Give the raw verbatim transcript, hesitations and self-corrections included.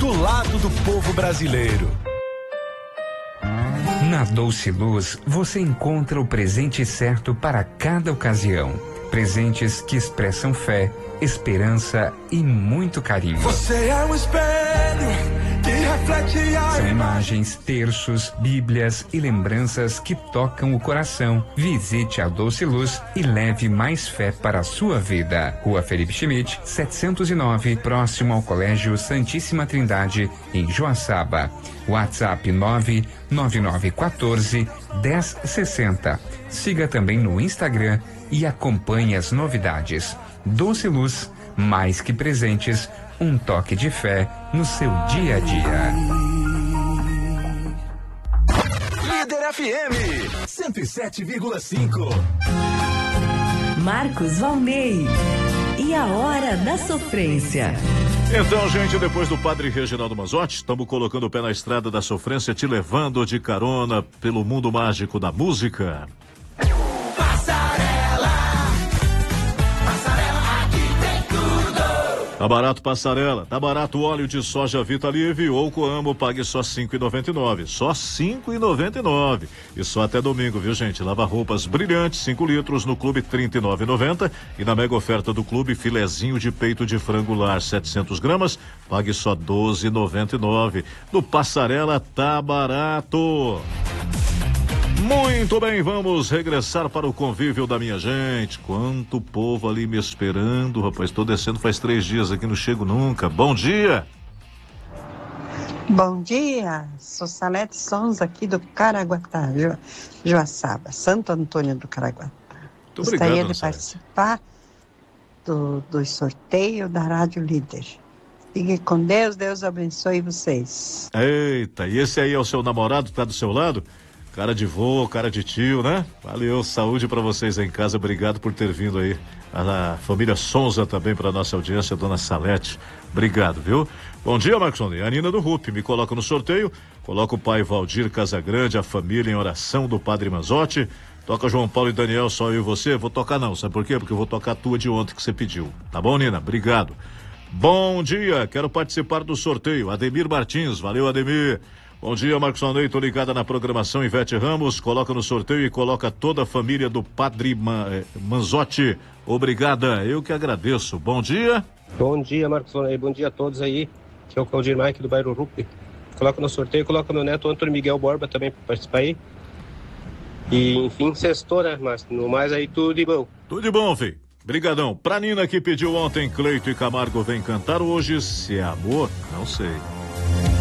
do lado do povo brasileiro. Na Doce Luz, você encontra o presente certo para cada ocasião. Presentes que expressam fé, esperança e muito carinho. Você é um espelho que reflete a São imagens, terços, bíblias e lembranças que tocam o coração. Visite a Doce Luz e leve mais fé para a sua vida. Rua Felipe Schmidt, setecentos e nove, próximo ao Colégio Santíssima Trindade, em Joaçaba. WhatsApp nove nove nove um quatro, um zero seis zero. Siga também no Instagram e acompanhe as novidades. Doce Luz, mais que presentes, um toque de fé no seu dia a dia. Líder F M cento e sete vírgula cinco. Marcos Valnei. E a hora da sofrência. Então, gente, depois do Padre Reginaldo Manzotti, estamos colocando o pé na estrada da sofrência, te levando de carona pelo mundo mágico da música. Passarela, Passarela, aqui tem tudo. Tá barato Passarela, tá barato o óleo de soja Vita Live ou Coamo, pague só cinco reais e noventa e nove centavos, só cinco reais e noventa e nove centavos. E só até domingo, viu, gente? Lava roupas brilhantes, cinco litros no Clube trinta e nove reais e noventa centavos e na mega oferta do Clube, filezinho de peito de frango lar setecentos gramas, pague só doze reais e noventa e nove centavos. No Passarela tá barato. Muito bem, vamos regressar para o convívio da minha gente. Quanto povo ali me esperando, rapaz. Estou descendo faz três dias aqui, não chego nunca. Bom dia. Bom dia, sou Salete Sons aqui do Caraguatá, Jo, Joaçaba, Santo Antônio do Caraguatá. Muito Gostaria obrigado, de Salete. participar do, do sorteio da Rádio Líder. Fique com Deus, Deus abençoe vocês. Eita, e esse aí é o seu namorado que tá do seu lado? Cara de vô, cara de tio, né? Valeu, saúde pra vocês aí em casa, obrigado por ter vindo aí. A, a família Sonza também pra nossa audiência, a dona Salete, obrigado, viu? Bom dia, Marcos Valnei. A Nina do Rupi me coloca no sorteio, coloca o pai Valdir Casagrande, a família em oração do Padre Manzotti, toca João Paulo e Daniel, só eu e você. Vou tocar não, sabe por quê? Porque eu vou tocar a tua de ontem que você pediu, tá bom, Nina? Obrigado. Bom dia, quero participar do sorteio, Ademir Martins, valeu, Ademir. Bom dia, Marcos Valnei, tô ligada na programação Ivete Ramos, coloca no sorteio e coloca toda a família do Padre Man, eh, Manzotti. Obrigada, eu que agradeço. Bom dia. Bom dia, Marcos Valnei, bom dia a todos aí, que é o Claudir Mike do bairro Rupi. Coloca no sorteio, coloca meu neto Antônio Miguel Borba também para participar aí. E, enfim, sextou, né, mas no mais aí tudo de bom. Tudo de bom, filho. Brigadão. Pra Nina que pediu ontem, Cleito e Camargo vem cantar hoje, se é amor, não sei.